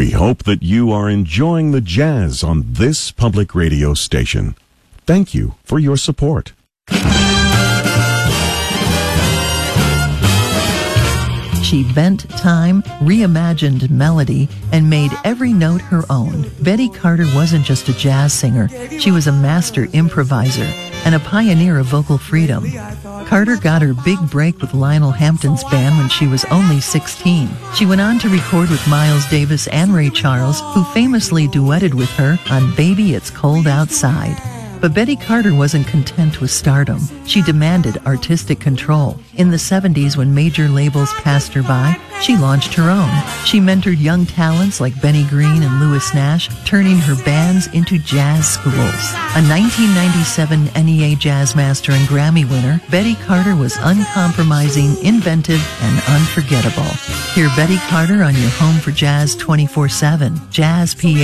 We hope that you are enjoying the jazz on this public radio station. Thank you for your support. She bent time, reimagined melody, and made every note her own. Betty Carter wasn't just a jazz singer. She was a master improviser and a pioneer of vocal freedom. Carter got her big break with Lionel Hampton's band when she was only 16. She went on to record with Miles Davis and Ray Charles, who famously duetted with her on Baby It's Cold Outside. But Betty Carter wasn't content with stardom. She demanded artistic control. In the 70s, when major labels passed her by, she launched her own. She mentored young talents like Benny Green and Louis Nash, turning her bands into jazz schools. A 1997 NEA Jazz Master and Grammy winner, Betty Carter was uncompromising, inventive, and unforgettable. Hear Betty Carter on your home for jazz 24/7. Jazz PA